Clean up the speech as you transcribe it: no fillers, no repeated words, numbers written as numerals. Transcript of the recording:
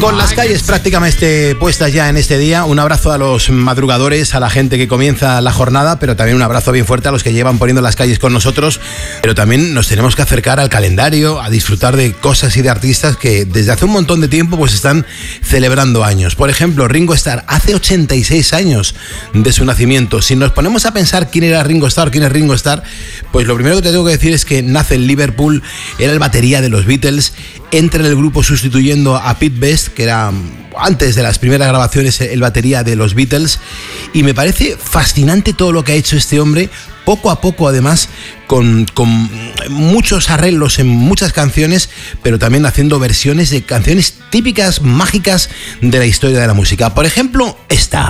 Con las calles prácticamente puestas ya en este día, un abrazo a los madrugadores, a la gente que comienza la jornada, pero también un abrazo bien fuerte a los que llevan poniendo las calles con nosotros. Pero también nos tenemos que acercar al calendario, a disfrutar de cosas y de artistas que desde hace un montón de tiempo pues están celebrando años. Por ejemplo, Ringo Starr, hace 86 años de su nacimiento. Si nos ponemos a pensar quién era Ringo Starr, quién es Ringo Starr, pues lo primero que te tengo que decir es que nace en Liverpool, era el batería de los Beatles, entra en el grupo sustituyendo a Pete Best, que era antes de las primeras grabaciones el batería de los Beatles, y me parece fascinante todo lo que ha hecho este hombre, poco a poco además, con muchos arreglos en muchas canciones, pero también haciendo versiones de canciones típicas, mágicas de la historia de la música. Por ejemplo, esta.